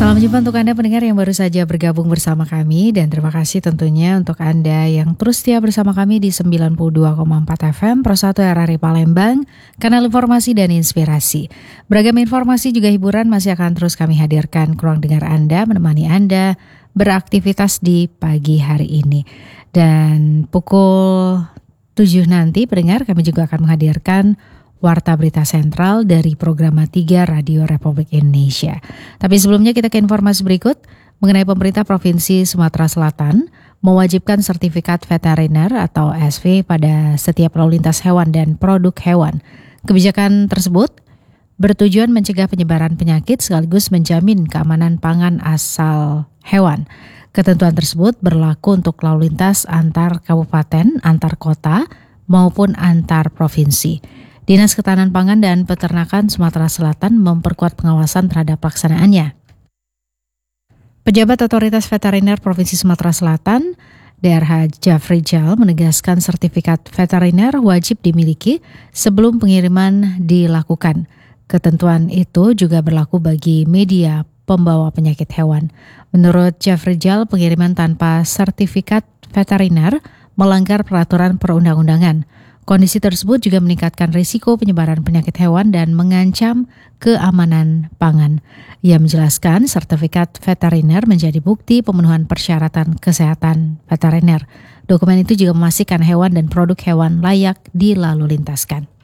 Salam jumpa untuk Anda pendengar yang baru saja bergabung bersama kami, dan terima kasih tentunya untuk Anda yang terus setia bersama kami di 92,4 FM Pro 1 RRI Palembang, kanal informasi dan inspirasi. Beragam informasi juga hiburan masih akan terus kami hadirkan ke ruang dengar Anda, menemani Anda beraktivitas di pagi hari ini. Dan pukul 7 nanti pendengar kami juga akan menghadirkan Warta Berita Sentral dari Programa 3 Radio Republik Indonesia. Tapi sebelumnya kita ke informasi berikut mengenai pemerintah Provinsi Sumatera Selatan mewajibkan sertifikat veteriner atau SV pada setiap lalu lintas hewan dan produk hewan. Kebijakan tersebut bertujuan mencegah penyebaran penyakit sekaligus menjamin keamanan pangan asal hewan. Ketentuan tersebut berlaku untuk lalu lintas antar kabupaten, antar kota maupun antar provinsi. Dinas Ketahanan Pangan dan Peternakan Sumatera Selatan memperkuat pengawasan terhadap pelaksanaannya. Pejabat Otoritas Veteriner Provinsi Sumatera Selatan, DRH Jafri Jal, menegaskan sertifikat veteriner wajib dimiliki sebelum pengiriman dilakukan. Ketentuan itu juga berlaku bagi media pembawa penyakit hewan. Menurut Jafri Jal, pengiriman tanpa sertifikat veteriner melanggar peraturan perundang-undangan. Kondisi tersebut juga meningkatkan risiko penyebaran penyakit hewan dan mengancam keamanan pangan. Ia menjelaskan sertifikat veteriner menjadi bukti pemenuhan persyaratan kesehatan veteriner. Dokumen itu juga memastikan hewan dan produk hewan layak dilalu lintaskan.